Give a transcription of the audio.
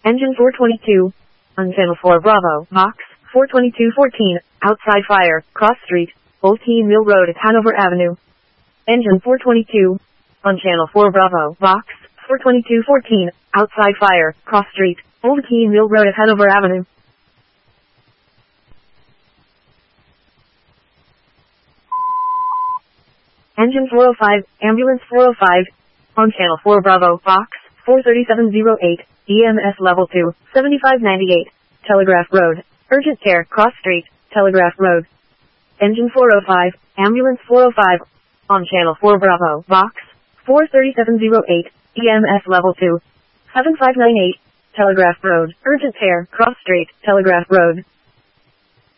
Engine 422. On Channel 4 Bravo, Box 42214, outside fire, cross street, Old Keene Mill Road at Hanover Avenue. Engine 422. On Channel 4 Bravo, Box 42214, outside fire, cross street, Old Keene Mill Road at Hanover Avenue. Engine 405, Ambulance 405. On Channel 4 Bravo, Box 43708, EMS Level 2, 7598, Telegraph Road, Urgent Care, Cross Street, Telegraph Road. Engine 405, Ambulance 405. On Channel 4 Bravo, Box 43708, EMS Level 2, 7598, Telegraph Road, Urgent Care, Cross Street, Telegraph Road.